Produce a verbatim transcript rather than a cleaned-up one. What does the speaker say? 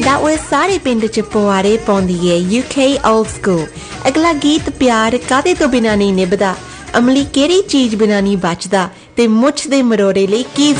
That was सारे पिंड च पुआरे पौंदी है U K Old School. अगला गीत प्यार कादे तो बिना नहीं निभदा, अमली केड़ी चीज बिना नहीं बचदा ते मुछ दे मरोड़े लई की